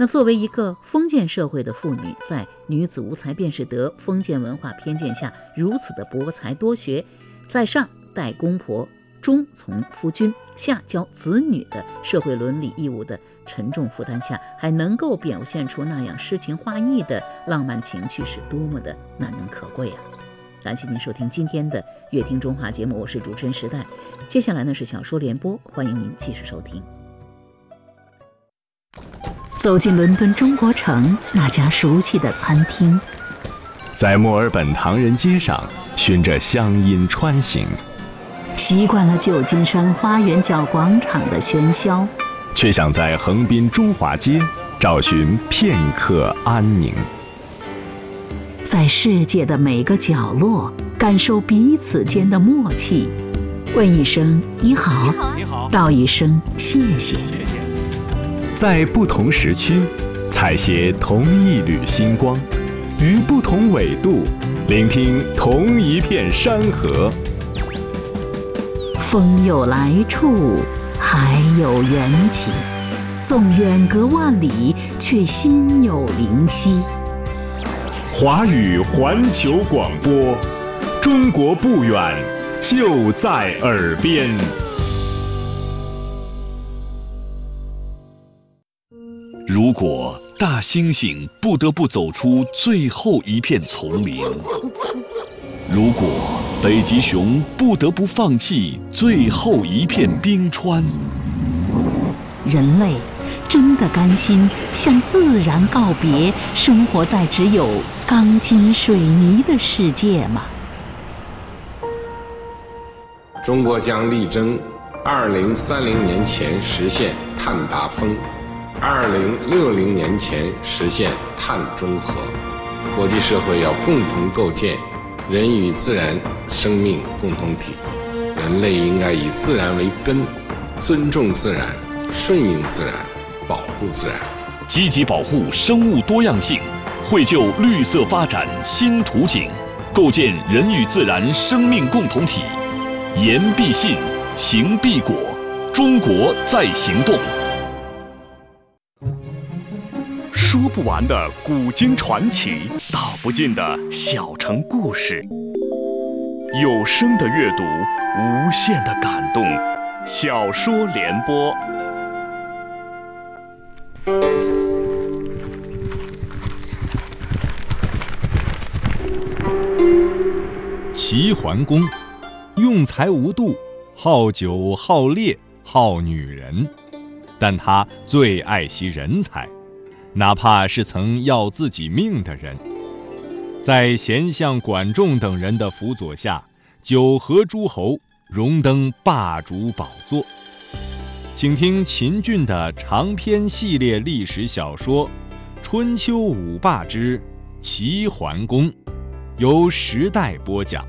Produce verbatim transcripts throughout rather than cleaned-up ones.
那作为一个封建社会的妇女，在女子无才便是德封建文化偏见下如此的博才多学，在上待公婆，中从夫君，下教子女的社会伦理义务的沉重负担下，还能够表现出那样诗情画意的浪漫情趣，是多么的难能可贵啊！感谢您收听今天的乐听中华节目，我是主持人时代。接下来呢是小说联播，欢迎您继续收听。走进伦敦中国城那家熟悉的餐厅， 在墨尔本唐人街上循着乡音穿行， 习惯了旧金山花园角广场的喧嚣， 却想在横滨中华街找寻片刻安宁。 在世界的每个角落感受彼此间的默契，问一声你好，你好，道一声谢谢。 在不同时区采撷同一缕星光，于不同纬度聆听同一片山河。 风有来处，海有缘起，纵远隔万里，却心有灵犀。 华语环球广播，中国不远，就在耳边。 如果大猩猩不得不走出最后一片丛林，如果北极熊不得不放弃最后一片冰川， 人类真的甘心向自然告别，生活在只有钢筋水泥的世界吗？ 中国将力争二零三零年前实现碳达峰，二零六零年前实现碳中和。国际社会要共同构建人与自然生命共同体，人类应该以自然为根，尊重自然，顺应自然，保护自然， 积极保护生物多样性，绘就绿色发展新图景，构建人与自然生命共同体。言必信，行必果，中国在行动。说不完的古今传奇，道不尽的小城故事。有声的阅读，无限的感动。小说联播。 齐桓公用才无度，好酒好猎好女人，但他最爱惜人才，哪怕是曾要自己命的人。在贤相管仲等人的辅佐下，九合诸侯，荣登霸主宝座。请听秦俊的长篇系列历史小说《春秋五霸之齐桓公》，由时代播讲。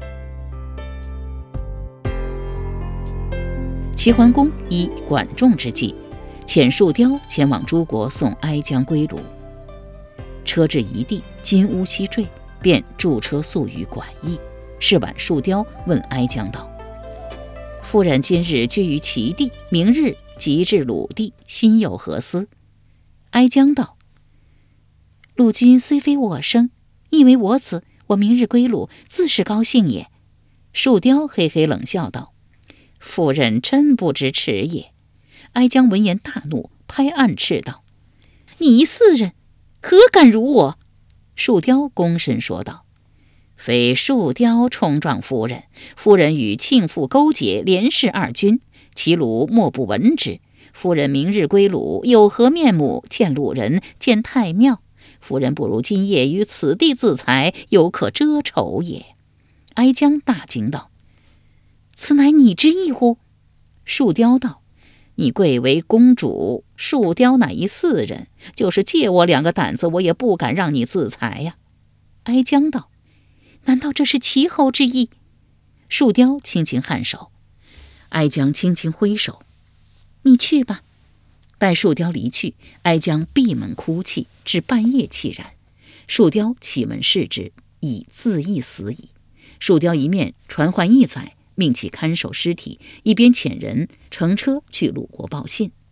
齐桓公依管仲之计，遣树雕前往诸国送哀姜归鲁。车至一地，金乌西坠，便驻车宿于馆驿。是晚，树雕问哀姜道：“夫人今日居于齐地，明日即至鲁地，心有何思？”哀姜道：“鲁君虽非我生，亦为我子，我明日归鲁，自是高兴也。”树雕嘿嘿冷笑道：“夫人真不知耻也。”哀姜闻言大怒，拍案斥道：“你四人何敢辱我？”树雕躬身说道：“非树雕冲撞夫人，夫人与庆父勾结，连氏二君，齐鲁莫不闻之。夫人明日归鲁，有何面目见鲁人，见太庙？夫人不如今夜于此地自裁，犹可遮丑也。”哀姜大惊道：“此乃你之意乎？”树雕道：“你贵为公主，树雕乃一四人，就是借我两个胆子，我也不敢让你自裁呀。”哀姜道：“难道这是齐侯之意？”树雕轻轻颔首，哀姜轻轻挥手：“你去吧。”待树雕离去，哀姜闭门哭泣，至半夜凄然。树雕启门视之，已自缢死矣。树雕一面传唤义载，命其看守尸体，一边遣人乘车去鲁国报信。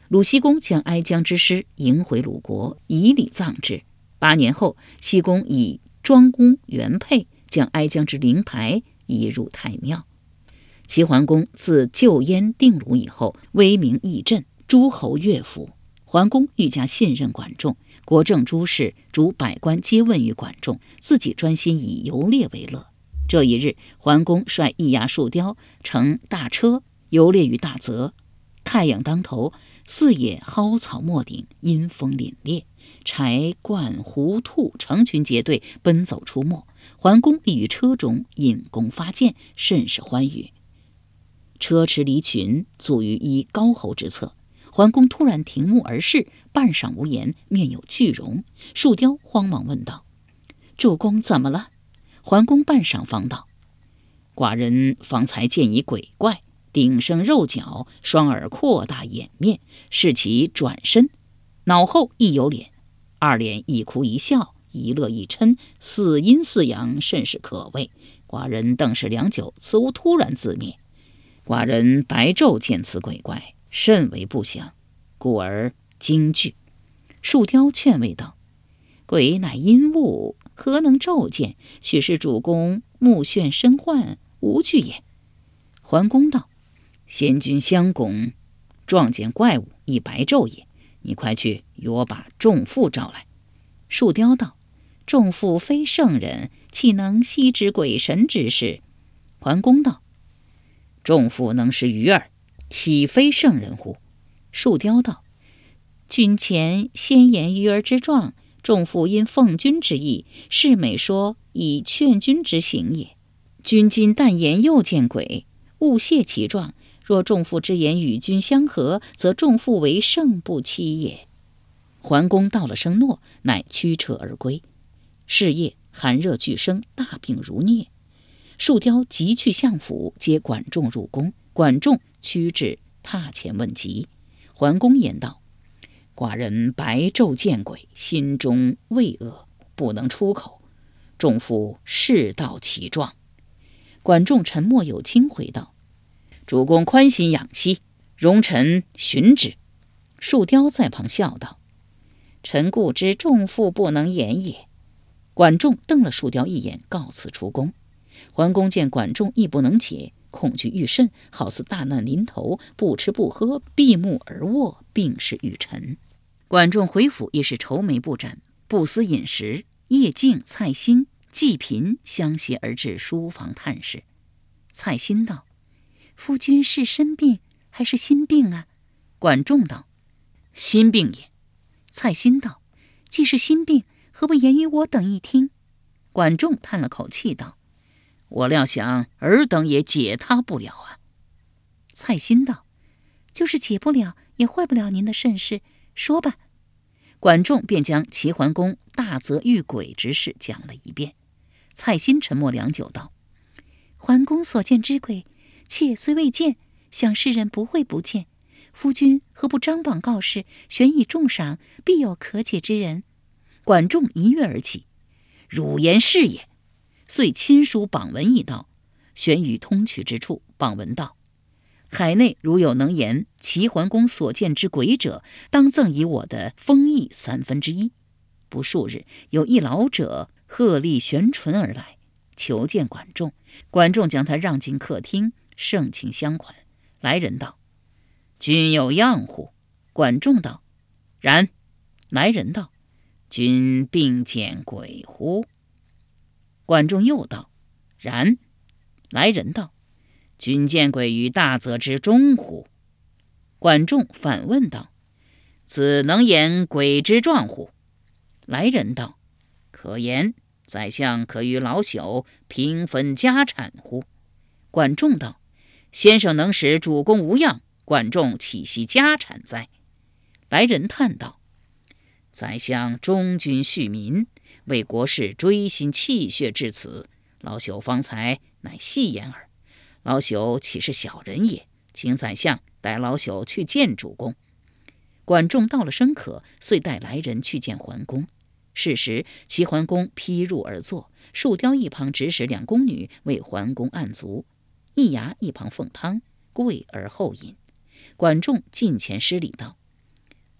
鲁僖公将哀姜之师迎回鲁国，以礼葬之。八年后，僖公以庄公原配将哀姜之灵牌移入太庙。齐桓公自救燕定鲁以后，威名益振，诸侯乐服。桓公愈加信任管仲，国政诸事主百官皆问于管仲，自己专心以游猎为乐。这一日，桓公率易牙树雕乘大车游猎于大泽，太阳当头，四野蒿草没顶，阴风凛冽，豺鹳狐兔成群结队奔走出没。桓公立于车中，引弓发箭，甚是欢愉。车驰离群，卒于一高侯之侧。桓公突然停目而视，半晌无言，面有惧容。树雕慌忙问道：“主公怎么了？”桓公半晌方道：“寡人方才见一鬼怪，顶生肉角，双耳扩大眼面，视其转身，脑后亦有脸，二脸一哭一笑，一乐一嗔，似阴似阳，甚是可畏。寡人瞪视良久，此物突然自灭。寡人白昼见此鬼怪，甚为不祥，故而惊惧。”树雕劝慰道：“鬼乃阴物，何能骤见？许是主公目眩身患，无惧也。”桓公道：“先君相公撞见怪物，亦白昼也。你快去与我把仲父召来。”树雕道：“仲父非圣人，岂能悉知鬼神之事？”桓公道：“仲父能识鱼儿，岂非圣人乎？”树雕道：“君前先言鱼儿之状，仲父因奉君之意，是美说以劝君之行也。君今但言又见鬼，勿泄其状。若仲父之言与君相合，则仲父为圣不欺也。”桓公道了声诺，乃驱车而归。是夜寒热俱生，大病如疟。树雕急去相府，接管仲入宫。管仲驱至榻前问疾。桓公言道：“寡人白昼见鬼，心中畏恶，不能出口。仲父世道其状。”管仲沉默有轻，回道：“主公宽心养息，容臣寻之。”树雕在旁笑道：“臣固知仲父不能言也。”管仲瞪了树雕一眼，告辞出宫。桓公见管仲亦不能解，恐惧愈甚，好似大难临头，不吃不喝，闭目而卧，病逝于尘。管仲回府亦是愁眉不展，不思饮食。叶敬、蔡新、季平相携而至书房探视。蔡新道：“夫君是身病还是心病啊？”管仲道：“心病也。”蔡新道：“既是心病，何不言于我等一听？”管仲叹了口气道：“我料想尔等也解他不了啊。”蔡新道：“就是解不了，也坏不了您的甚事，说吧。”管仲便将齐桓公大泽遇鬼之事讲了一遍。蔡新沉默良久道：“桓公所见之鬼，妾虽未见，想世人不会不见。夫君何不张榜告示，悬以重赏，必有可解之人。”管仲一跃而起：“汝言是也！”遂亲书榜文一道，悬于通衢之处。榜文道：“海内如有能言齐桓公所见之鬼者，当赠以我的封邑三分之一。”不数日，有一老者鹤立悬唇而来，求见管仲。管仲将他让进客厅，盛情相款。来人道：“君有恙乎？”管仲道：“然。”来人道：“君并见鬼乎？”管仲又道：“然。”来人道：“君见鬼于大泽之中乎？”管仲反问道：“子能言鬼之状乎？”来人道：“可言。宰相可与老朽平分家产乎？”管仲道：“先生能使主公无恙，管仲岂惜家产哉？”来人叹道：“宰相忠君恤民，为国事追心泣血至此，老朽方才乃戏言耳。老朽岂是小人也？请宰相带老朽去见主公。”管仲道了声可，遂带来人去见桓公。是时齐桓公披褥而坐，树雕一旁指使两宫女为桓公按足，易牙一旁奉汤，跪而后饮。管仲近前施礼道：“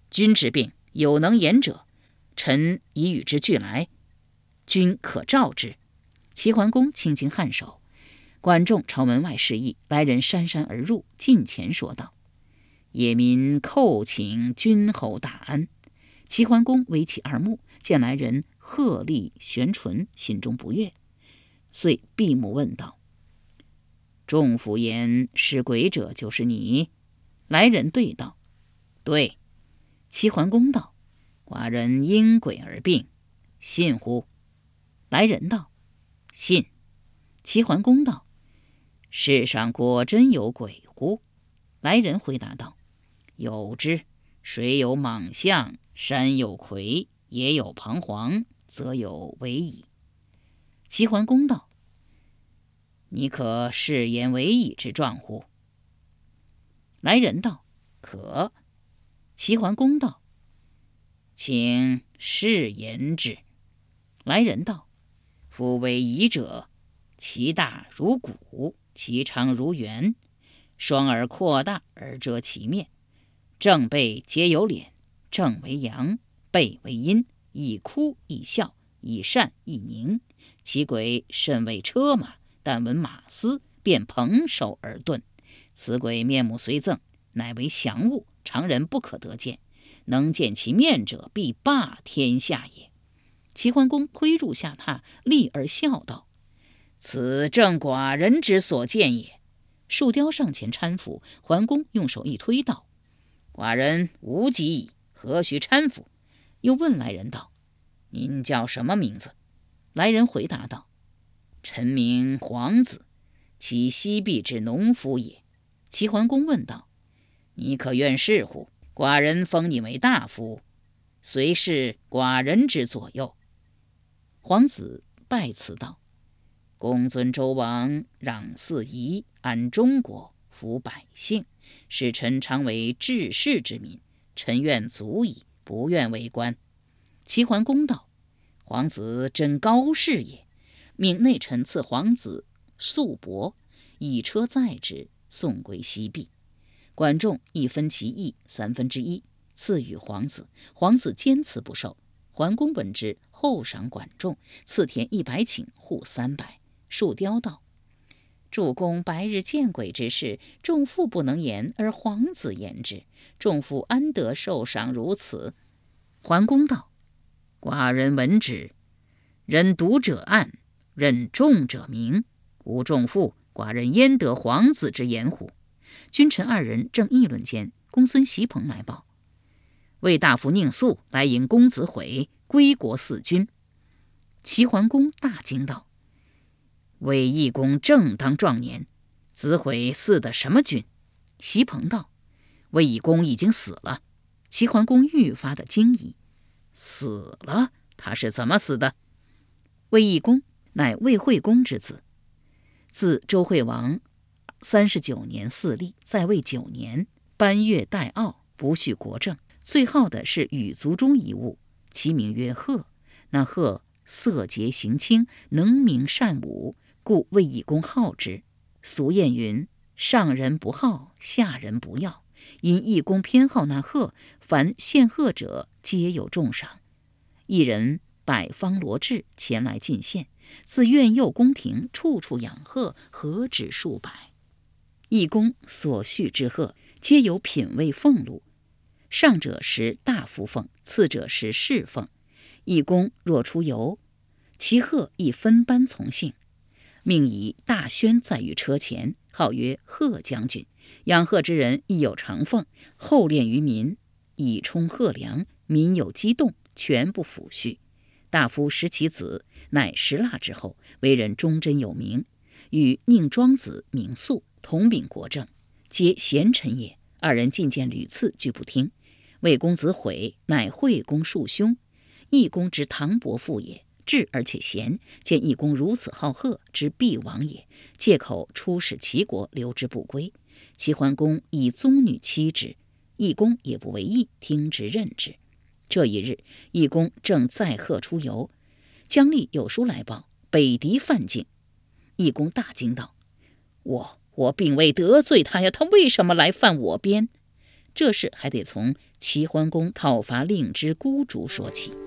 君之病，有能言者，臣已与之俱来，君可召之。齐桓公轻轻颔首，管仲朝门外示意，来人姗姗而入，近前说道：野民叩请君侯大安。齐桓公微起二目，见来人鹤立悬唇，心中不悦，遂闭目问道：仲甫言是鬼者就是你？来人对道：对。齐桓公道：寡人因鬼而病，信乎？来人道：信。齐桓公道：世上果真有鬼乎？来人回答道：有之，水有蟒象，山有魁，野有彷徨，则有为矣。齐桓公道：你可示言为矣之状乎？来人道：可。齐桓公道：请示言之。来人道：夫为夷者，其大如鼓，其长如圆，双耳扩大而遮其面，正背皆有脸，正为阳，背为阴，以哭以笑，以善以宁。其鬼甚为车马，但闻马嘶，便蓬首而遁。此鬼面目虽狰，乃为祥物，常人不可得见，能见其面者，必霸天下也。齐桓公推入下榻，立而笑道：此正寡人之所见也。树雕上前搀扶，桓公用手一推道：寡人无疾矣，何须搀扶？又问来人道：您叫什么名字？来人回答道：臣名黄子，其西壁之农夫也。齐桓公问道：你可愿仕乎？寡人封你为大夫，随侍寡人之左右。黄子拜辞道：公尊周王，攘四夷，安中国，抚百姓，使臣常为治世之民，臣愿足矣，不愿为官。齐桓公道：黄子真高士也，命内臣赐黄子素帛，以车载之，送归西壁。管仲亦分其邑三分之一，赐予黄子。黄子坚辞不受。桓公闻之，厚赏管仲，赐田一百顷，户三百。树雕道：主公白日见鬼之事，仲父不能言，而黄子言之，仲父安得受赏如此？桓公道：寡人闻之，人独者暗，任众者明。无仲父，寡人焉得黄子之言乎？君臣二人正议论间，公孙袭朋来报：魏大夫宁肃来迎公子悔，归国嗣君。齐桓公大惊道：魏懿公正当壮年，子悔嗣的什么君？袭朋道：魏懿公已经死了。齐桓公愈发的惊疑：死了？他是怎么死的？魏懿公乃魏惠公之子，自周惠王三十九年嗣立，在位九年，班越代傲，不恤国政，最好的是羽族中一物，其名曰贺。那贺色洁行清，能明善武，故魏懿公好之。俗谚云：上人不好，下人不要。因懿公偏好那贺，凡献贺者皆有重赏。一人百方罗致前来进献，自苑右宫廷处处养贺，何止数百。懿公所恤之贺，皆有品位俸禄，上者是大夫俸，次者是士俸。懿公若出游，其贺亦分班从幸，命以大轩载于车前，号曰贺将军。养贺之人亦有长俸，厚敛于民，以充贺粮，民有激动，全不抚恤。大夫食其子，乃食腊之后，为人忠贞有名，与宁庄子名肃同秉国政，皆贤臣也。二人进谏屡次，俱不听。魏公子悔乃惠公庶兄，懿公之堂伯父也，智而且贤，见懿公如此好贺，知必亡也，借口出使齐国，留之不归。齐桓公以宗女妻之，懿公也不为意，听之任之。这一日，懿公正载贺出游，姜立有书来报，北狄犯境。懿公大惊道：我我并未得罪他呀，他为什么来犯我边？这事还得从齐桓公讨伐令之孤竹说起。